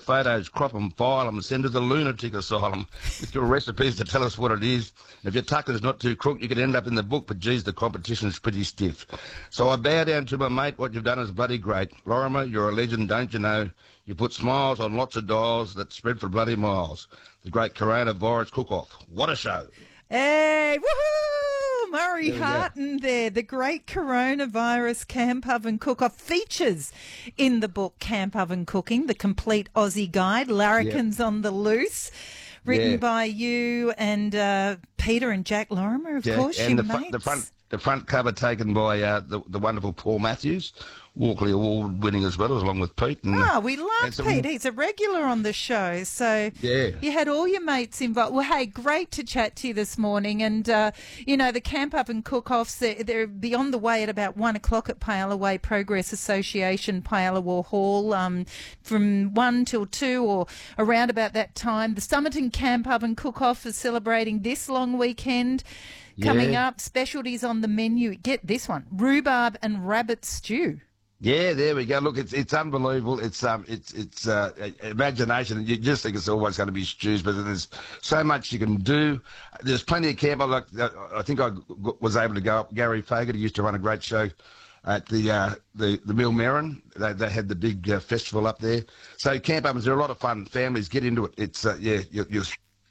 photos, crop 'em, file 'em, send to the lunatic asylum with your recipes to tell us what it is. If your tucker's not too crook, you could end up in the book, but geez, the competition's pretty stiff. So I bow down to my mate. What you've done is bloody great. Lorimer, you're a legend, don't you know? You put smiles on lots of dials that spread for bloody miles. The great coronavirus cook-off. What a show. Hey, woohoo! Murray Harton there. The great coronavirus camp oven cook-off features in the book Camp Oven Cooking, the complete Aussie guide, Larrikins on the Loose, written by you and Peter and Jack Lorimer, of course, and your mates. The front cover taken by the wonderful Paul Matthews, Walkley Award winning as well, along with Pete. And, we love Pete. He's a regular on the show. So you had all your mates involved. Well, hey, great to chat to you this morning. And, the Camp Up and Cook-Offs, they're beyond the way at about 1 o'clock at Payalaway Progress Association, Payalawa Hall, from 1 till 2 or around about that time. The Somerton Camp Up and Cook-Off is celebrating this long weekend. Coming up, specialties on the menu. Get this one, rhubarb and rabbit stew. Yeah, there we go. Look, it's unbelievable. It's imagination. You just think it's always going to be stews, but there's so much you can do. There's plenty of camp. I think I was able to go up. Gary Fogarty used to run a great show at the Mill Merrin. They had the big festival up there. So camp ovens are a lot of fun. Families get into it. It's the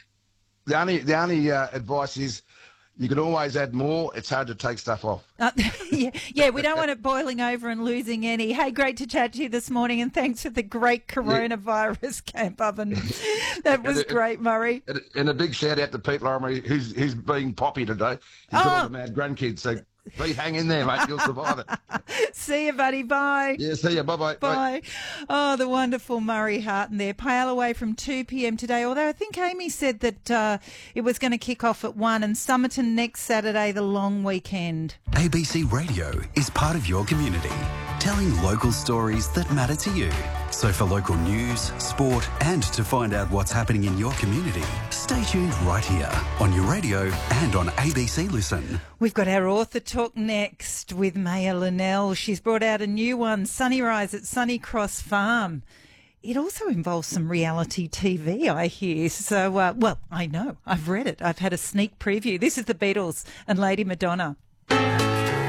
only advice is, you can always add more. It's hard to take stuff off. We don't want it boiling over and losing any. Hey, great to chat to you this morning, and thanks for the great coronavirus camp oven. That was great, Murray. And a big shout out to Pete Lorimer, who's being poppy today. He's got all the mad grandkids, so please hang in there, mate. You'll survive it. See you, buddy. Bye. Yeah, see you. Bye-bye. Bye. Oh, the wonderful Murray Harton there. Payalaway from 2 p.m. today, although I think Amy said that it was going to kick off at 1, and Somerton next Saturday, the long weekend. ABC Radio is part of your community, telling local stories that matter to you. So for local news, sport, and to find out what's happening in your community, stay tuned right here on your radio and on ABC Listen. We've got our author talk next with Maya Linnell. She's brought out a new one, Sunnyrise at Sunnycross Farm. It also involves some reality TV, I hear. So, I know. I've read it. I've had a sneak preview. This is the Beatles and Lady Madonna.